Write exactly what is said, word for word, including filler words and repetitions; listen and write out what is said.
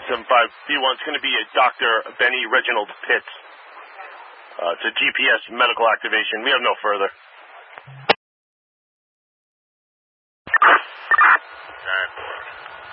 seven five B one. It's going to be a Doctor Benny Reginald Pitts. Uh, it's a G P S medical activation. We have no further. nine four.